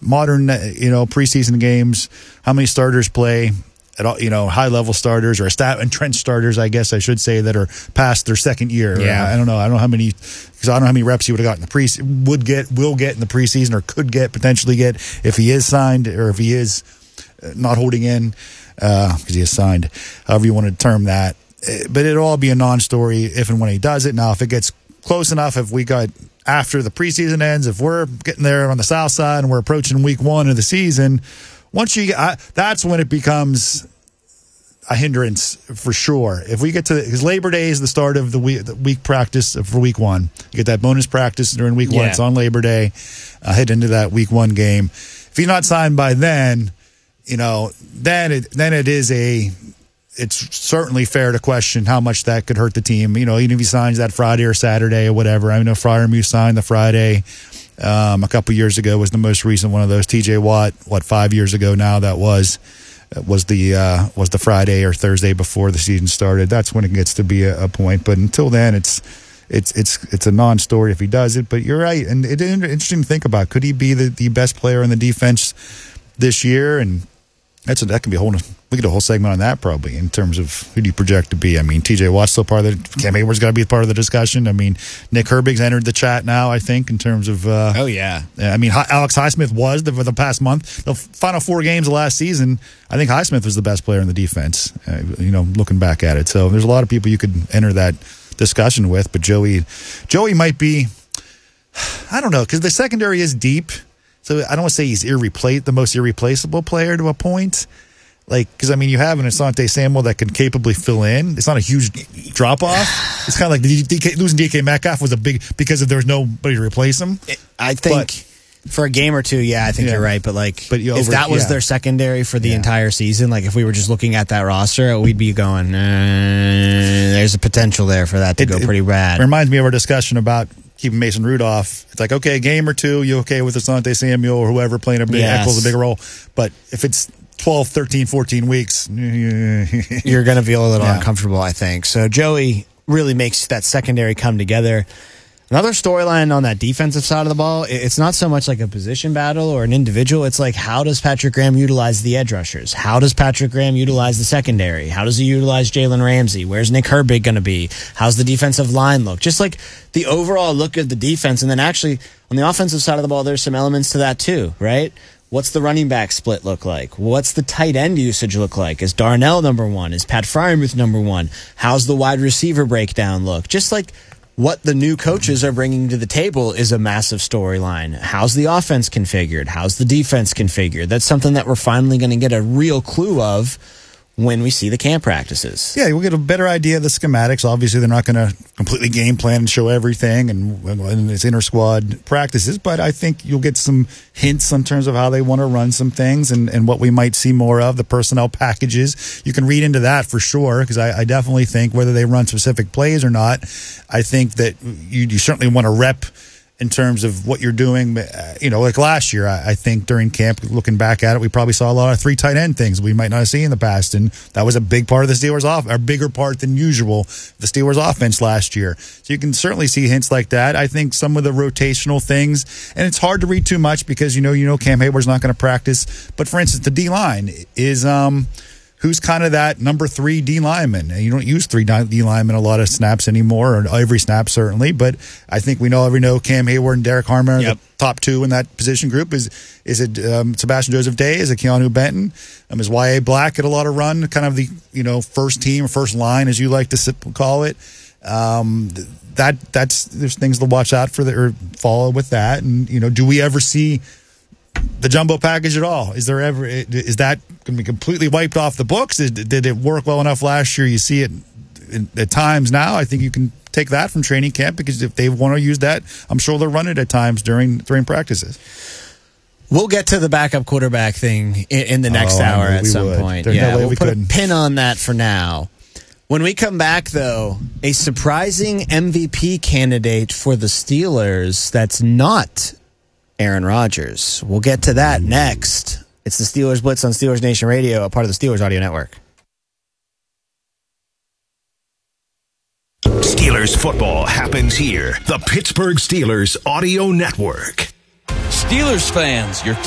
modern, preseason games, how many starters play at all, high-level starters or entrenched starters, I guess I should say, that are past their second year. Yeah. I don't know how many, because I don't know how many reps he would have gotten in will get in the preseason, or could potentially get if he is signed, or if he is not holding in, because he is signed, however you want to term that. But it'll all be a non-story if and when he does it. Now, if it gets close enough, if we got after the preseason ends, if we're getting there on the south side and we're approaching week 1 of the season, once you get, that's when it becomes a hindrance for sure. If we get to, because Labor Day is the start of the week practice for week 1. You get that bonus practice during week 1. It's on Labor Day. Head into that week 1 game. If he's not signed by then, then it is it's certainly fair to question how much that could hurt the team. Even if he signs that Friday or Saturday or whatever. I know Freiermuth signed the Friday a couple years ago, was the most recent one of those. TJ Watt, 5 years ago now that was the Friday or Thursday before the season started. That's when it gets to be a point. But until then, it's a non-story if he does it. But you're right, and it's interesting to think about. Could he be the best player in the defense this year? And that can be we could do a whole segment on that probably, in terms of who do you project to be. I mean, TJ Watt's still part of the, Cam Hayward's got to be part of the discussion. I mean, Nick Herbig's entered the chat now, I think, in terms of oh yeah. I mean, Alex Highsmith was for the past month. The final 4 games of last season, I think Highsmith was the best player in the defense, looking back at it. So there's a lot of people you could enter that discussion with, but Joey might be, I don't know, because the secondary is deep. So I don't want to say he's the most irreplaceable player to a point. Because, I mean, you have an Asante Samuel that can capably fill in. It's not a huge drop-off. It's kind of like losing DK Metcalf was because there was nobody to replace him. I think for a game or two, I think you're right. But if that was their secondary for the entire season, if we were just looking at that roster, we'd be going, there's a potential there for that to go pretty bad. It reminds me of our discussion about keeping Mason Rudolph. It's like, okay, game or two, you okay with Asante Samuel or whoever playing a bigger role. But if it's 12, 13, 14 weeks, you're going to feel a little uncomfortable, I think. So Joey really makes that secondary come together. Another storyline on that defensive side of the ball, it's not so much like a position battle or an individual. It's like, how does Patrick Graham utilize the edge rushers? How does Patrick Graham utilize the secondary? How does he utilize Jalen Ramsey? Where's Nick Herbig going to be? How's the defensive line look? Just like the overall look of the defense. And then actually, on the offensive side of the ball, there's some elements to that too, right? What's the running back split look like? What's the tight end usage look like? Is Darnell number 1? Is Pat Freiermuth number 1? How's the wide receiver breakdown look? Just like what the new coaches are bringing to the table is a massive storyline. How's the offense configured? How's the defense configured? That's something that we're finally going to get a real clue of when we see the camp practices. Yeah, we'll get a better idea of the schematics. Obviously, they're not going to completely game plan and show everything and it's inter-squad practices, but I think you'll get some hints in terms of how they want to run some things and what we might see more of, the personnel packages. You can read into that for sure, because I definitely think whether they run specific plays or not, I think that you certainly want to rep in terms of what you're doing. Like last year, I think during camp, looking back at it, we probably saw a lot of 3 tight end things we might not have seen in the past, and that was a big part of the Steelers' offense, a bigger part than usual, the Steelers' offense last year. So you can certainly see hints like that. I think some of the rotational things, and it's hard to read too much because Cam Hayward's not going to practice, but for instance, the D-line is who's kind of that number 3 D lineman. And you don't use 3 D linemen a lot of snaps anymore, or every snap certainly, but I think we know Cam Hayward and Derek Harmon are the top 2 in that position group. Is it Sebastian Joseph Day? Is it Keanu Benton? Is Y.A. Black get a lot of run, kind of the first team, first line as you like to call it? There's things to watch out for or follow with that. And do we ever see the jumbo package at all? Is that going to be completely wiped off the books? Did it work well enough last year? You see it at times now. I think you can take that from training camp, because if they want to use that, I'm sure they'll run it at times during practices. We'll get to the backup quarterback thing in the next hour at some point. There's no way we'll put a pin on that for now. When we come back, though, a surprising MVP candidate for the Steelers that's not Aaron Rodgers. We'll get to that next. It's the Steelers Blitz on Steelers Nation Radio, a part of the Steelers Audio Network. Steelers football happens here. The Pittsburgh Steelers Audio Network. Steelers fans, your